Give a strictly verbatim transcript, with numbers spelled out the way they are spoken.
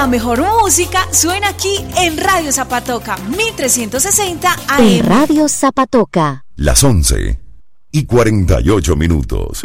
La mejor música suena aquí en Radio Zapatoca, mil trescientos sesenta A M. En Radio Zapatoca. Las once y cuarenta y ocho minutos.